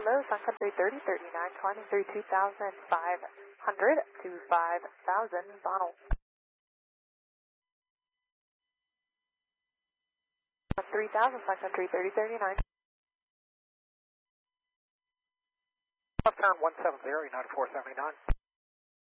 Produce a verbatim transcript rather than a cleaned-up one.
Bravo, Sun Country thirty thirty-nine, climbing through two thousand five hundred to five thousand, Donald. three thousand, Sun Country thirty thirty-nine. Left turn one seven zero, United four seventy-nine.